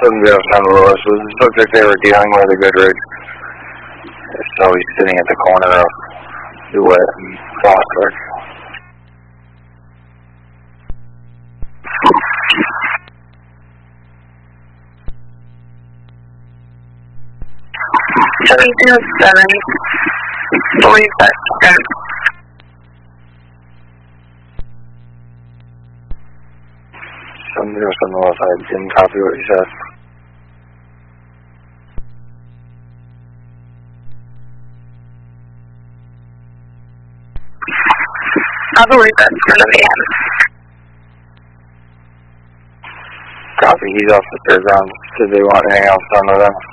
San Luis. It looked like they were dealing with a Goodrich. So he's sitting at the corner of DeWitt and Fosberg. Somebody else on the left side didn't copy what he said. I believe that's going to be him. Copy, he's off the fairgrounds. Did they want anything else done with him?